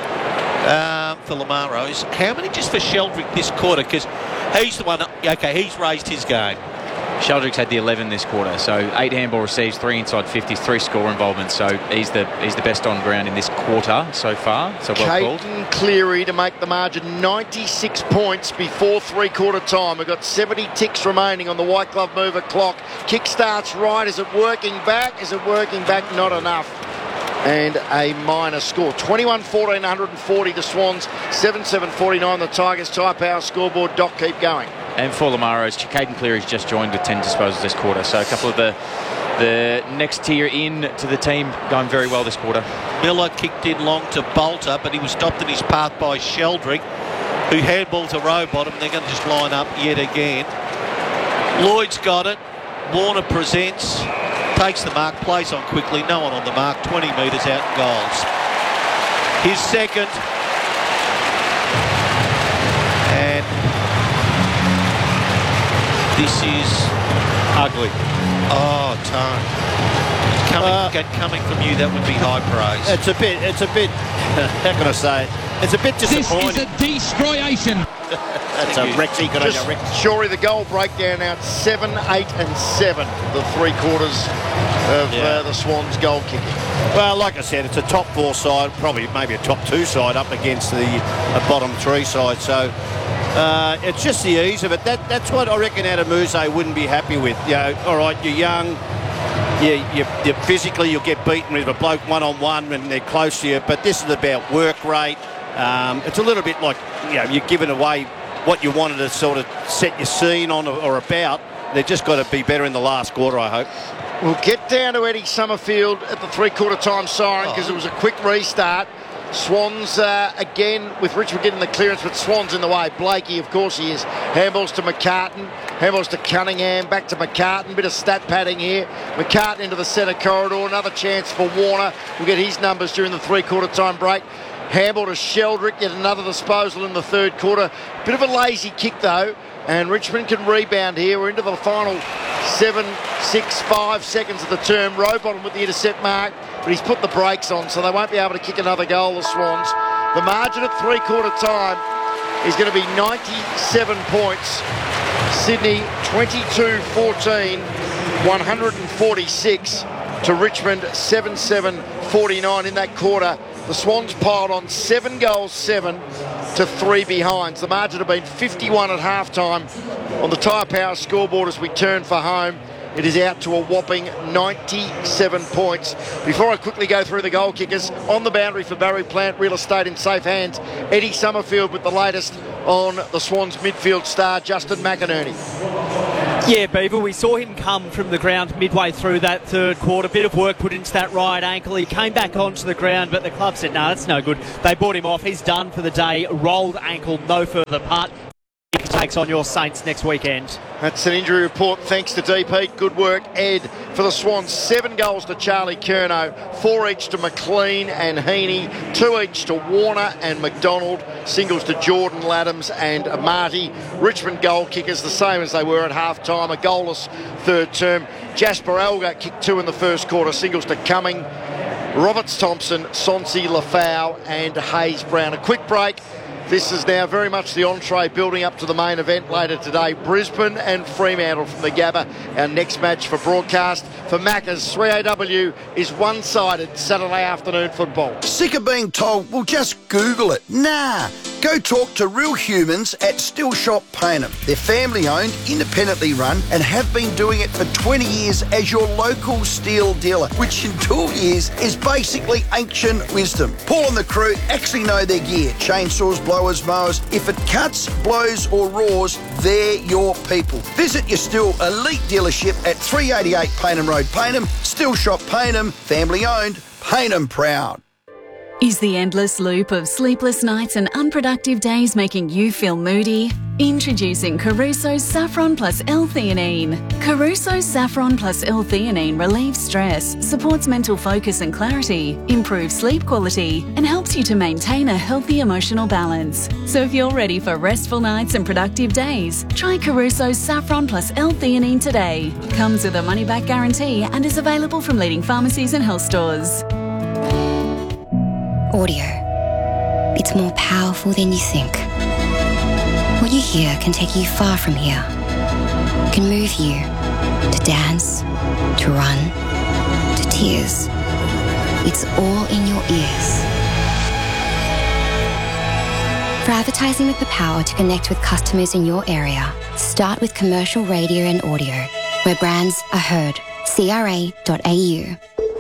for Lamaro's. How many just for Sheldrick this quarter? Because he's the one, he's raised his game. Sheldrick's had the 11 this quarter, so 8 handball receives, 3 inside 50s, 3 score involvements. So he's the best on ground in this quarter so far. So well called. Caden Cleary to make the margin 96 points before 3/4 time. We've got 70 ticks remaining on the white glove mover clock. Kick starts right. Is it working back? Is it working back? Not enough. And a minor score. 21-14, 140 the Swans. 7-7-49 the Tigers. Tyre Power scoreboard. Doc, keep going. And for Lamaro's, Caden Cleary's just joined with 10 disposals this quarter. So a couple of the next tier in to the team going very well this quarter. Miller kicked in long to Bolter, but he was stopped in his path by Sheldrick, who handballed to Rowbottom. They're going to just line up yet again. Lloyd's got it. Warner presents. Takes the mark, plays on quickly, no one on the mark, 20 metres out and goals. His second. And this is ugly. Oh, Tone. Coming from you, that would be high praise. It's a bit, how can I say it? It's a bit disappointing. This is a destroyation. That's a Rexy. Good on you, Rex. Shorey, the goal breakdown now at 7, 8 and 7. The 3/4 of the Swans goal kicking. Well, like I said, it's a top 4 side, probably maybe a top 2 side up against the bottom 3 side. So it's just the ease of it. That's what I reckon Adamuse wouldn't be happy with. You know, all right, you're young. You physically, you'll get beaten with a bloke one-on-one when they're close to you. But this is about work rate. It's a little bit like, you're giving away what you wanted to sort of set your scene on or about. They've just got to be better in the last quarter, I hope. We'll get down to Eddie Summerfield at the 3/4 time siren because it was a quick restart. Swans again with Richmond getting the clearance, but Swans in the way. Blakey, of course, he is. Handballs to McCartan. Handballs to Cunningham. Back to McCartan. Bit of stat padding here. McCartan into the centre corridor. Another chance for Warner. We'll get his numbers during the 3/4 time break. Handball to Sheldrick. Yet another disposal in the 3rd quarter. Bit of a lazy kick, though. And Richmond can rebound here. We're into the final 7, 6, 5 seconds of the term. Rowbottom with the intercept mark, but he's put the brakes on, so they won't be able to kick another goal, the Swans. The margin at 3/4 time is going to be 97 points. Sydney 22-14, 146 to Richmond 7-7-49 in that quarter. The Swans piled on 7 goals, 7. to 3 behinds. The margin had been 51 at half-time on the Tyre Power scoreboard as we turn for home. It is out to a whopping 97 points. Before I quickly go through the goal kickers, on the boundary for Barry Plant Real Estate in safe hands, Eddie Summerfield with the latest on the Swans midfield star, Justin McInerney. Yeah, Beaver, we saw him come from the ground midway through that third quarter. Bit of work put into that right ankle. He came back onto the ground, but the club said, no, that's no good. They brought him off. He's done for the day. Rolled ankle, no further part. He takes on your Saints next weekend. That's an injury report thanks to DP. Good work, Ed. For the Swans, 7 goals to Charlie Curnow, 4 each to McLean and Heaney, 2 each to Warner and McDonald, singles to Jordan Laddams and Marty. Richmond goal kickers the same as they were at half-time, a goalless third term. Jasper Alger kicked 2 in the first quarter, singles to Cumming, Roberts Thompson, Sonsi Lafau and Hayes Brown. A quick break. This is now very much the entree building up to the main event later today. Brisbane and Fremantle from the Gabba. Our next match for broadcast for Macca's 3AW is one-sided Saturday afternoon football. Sick of being told, well, just Google it. Nah. Go talk to real humans at Still Shop Payneham. They're family-owned, independently run, and have been doing it for 20 years as your local steel dealer, which in 2 years is basically ancient wisdom. Paul and the crew actually know their gear. Chainsaws, blowers, mowers. If it cuts, blows or roars, they're your people. Visit your Still Elite dealership at 388 Payneham Road, Payneham. Still Shop Payneham, family-owned, Payneham proud. Is the endless loop of sleepless nights and unproductive days making you feel moody? Introducing Caruso's Saffron plus L-theanine. Caruso's Saffron plus L-theanine relieves stress, supports mental focus and clarity, improves sleep quality, and helps you to maintain a healthy emotional balance. So if you're ready for restful nights and productive days, try Caruso's Saffron plus L-theanine today. Comes with a money-back guarantee and is available from leading pharmacies and health stores. Audio. It's more powerful than you think. What you hear can take you far from here. Can move you to dance, to run, to tears. It's all in your ears. For advertising with the power to connect with customers in your area, start with commercial radio and audio, where brands are heard. CRA.au.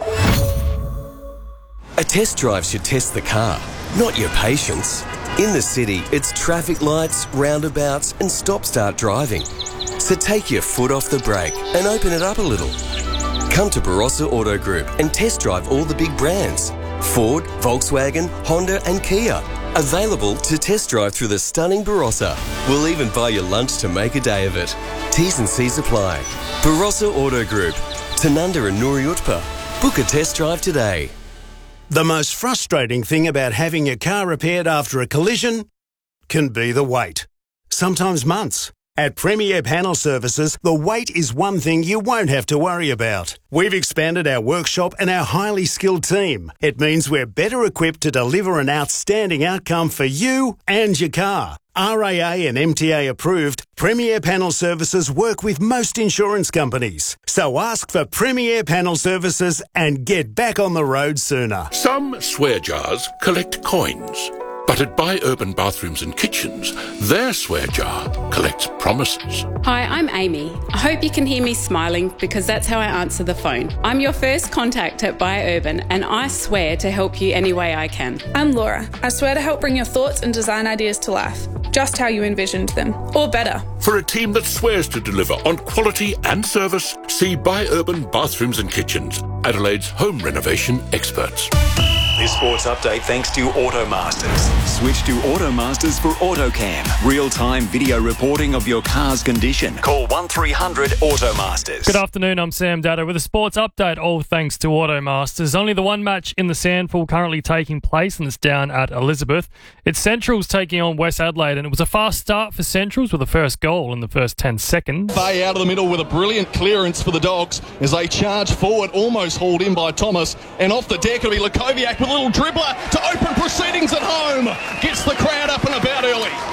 A test drive should test the car, not your patience. In the city, it's traffic lights, roundabouts and stop-start driving. So take your foot off the brake and open it up a little. Come to Barossa Auto Group and test drive all the big brands. Ford, Volkswagen, Honda and Kia. Available to test drive through the stunning Barossa. We'll even buy you lunch to make a day of it. T's and C's apply. Barossa Auto Group. Tanunda and Nuri Utpa. Book a test drive today. The most frustrating thing about having your car repaired after a collision can be the wait. Sometimes months. At Premier Panel Services, the wait is one thing you won't have to worry about. We've expanded our workshop and our highly skilled team. It means we're better equipped to deliver an outstanding outcome for you and your car. RAA and MTA approved, Premier Panel Services work with most insurance companies. So ask for Premier Panel Services and get back on the road sooner. Some swear jars collect coins, but at Buy Urban Bathrooms and Kitchens, their swear jar collects promises. Hi, I'm Amy. I hope you can hear me smiling because that's how I answer the phone. I'm your first contact at Buy Urban and I swear to help you any way I can. I'm Laura. I swear to help bring your thoughts and design ideas to life, just how you envisioned them, or better. For a team that swears to deliver on quality and service, see Buy Urban Bathrooms and Kitchens, Adelaide's home renovation experts. This sports update thanks to Automasters. Switch to Automasters for AutoCam. Real-time video reporting of your car's condition. Call 1300 Automasters. Good afternoon, I'm Sam Dada with a sports update, all thanks to Automasters. Only the one match in the Sandful currently taking place, and it's down at Elizabeth. It's Centrals taking on West Adelaide, and it was a fast start for Centrals with the first goal in the first 10 seconds. Bay out of the middle with a brilliant clearance for the Dogs as they charge forward, almost hauled in by Thomas, and off the deck it'll be Lukoviak with a little dribbler to open proceedings at home. Gets the crowd up and about early.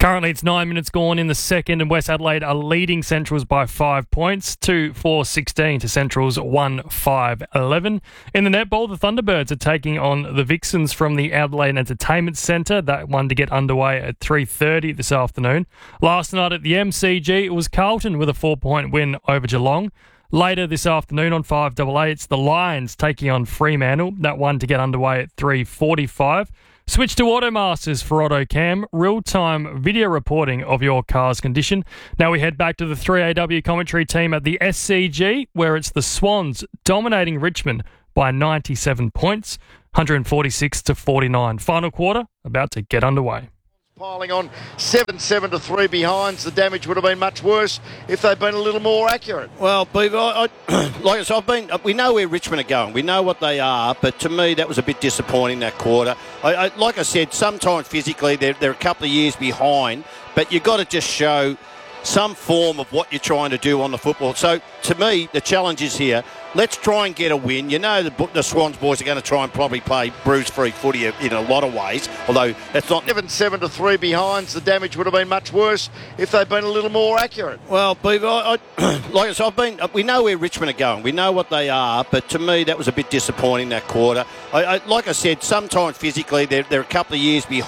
Currently, it's 9 minutes gone in the second, and West Adelaide are leading Centrals by 5 points, 2-4-16 to Centrals 1-5-11. In the netball, the Thunderbirds are taking on the Vixens from the Adelaide Entertainment Centre. That one to get underway at 3:30 this afternoon. Last night at the MCG, it was Carlton with a 4-point win over Geelong. Later this afternoon on 5AA, it's the Lions taking on Fremantle. That one to get underway at 3:45. Switch to Automasters for AutoCam, real-time video reporting of your car's condition. Now we head back to the 3AW commentary team at the SCG, where it's the Swans dominating Richmond by 97 points, 146-49. Final quarter about to get underway. Piling on 7-7 to 3 behinds. The damage would have been much worse if they'd been a little more accurate. Well, Beaver, like I said, we know where Richmond are going. We know what they are, but to me that was a bit disappointing, that quarter. Like I said, sometimes physically they're a couple of years behind, but you've got to just show some form of what you're trying to do on the football. So, to me, the challenge is here. Let's try and get a win. You know the Swans boys are going to try and probably play bruise-free footy in a lot of ways, although that's not... 7-7 to 3 behinds. The damage would have been much worse if they'd been a little more accurate. Well, Beaver, like I said, we know where Richmond are going. We know what they are, but to me that was a bit disappointing, that quarter. Like I said, sometimes physically they're a couple of years behind.